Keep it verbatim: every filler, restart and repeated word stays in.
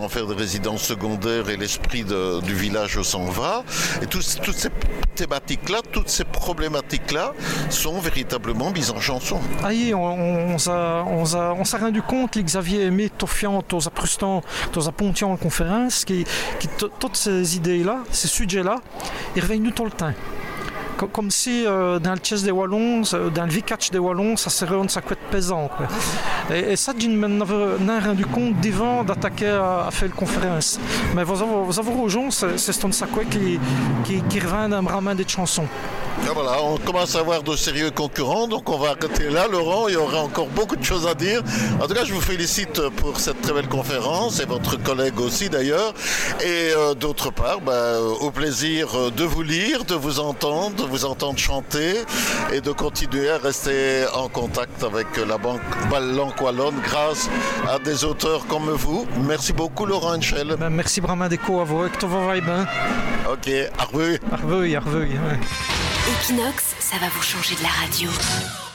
en faire des résidences secondaires et l'esprit de, du village s'en va. Et tous, toutes ces thématiques-là, toutes ces problématiques-là sont véritablement mises en chanson. Ah oui, on, on, on, on, on s'est rendu compte que Xavier aimait Toffiant, aux Aprustan, aux Pontian en conférence, qui, qui toutes ces idées-là, ces sujets-là, ils reviennent tout le temps. Comme si euh, dans le chess des Wallons, dans le vicatch des Wallons, ça serait une saquette pesant. Quoi. Et, et ça, je m'en ai rendu compte d'avant d'attaquer à, à faire la conférence. Mais vous avez, vous avez aux gens, c'est, c'est une saquette qui, qui, qui revient d'un bras des chansons. Et voilà, on commence à avoir de sérieux concurrents, donc on va arrêter là. Laurent, il y aura encore beaucoup de choses à dire. En tout cas, je vous félicite pour cette très belle conférence, et votre collègue aussi d'ailleurs. Et euh, d'autre part, bah, au plaisir de vous lire, de vous entendre, de vous entendre chanter et de continuer à rester en contact avec la banque langue wallonne grâce à des auteurs comme vous. Merci beaucoup, Laurent Henschel. Ben, merci vraiment d'écho à vous, que tout va bien. Ok, au revoir. Au revoir, au revoir. Equinox, ça va vous changer de la radio.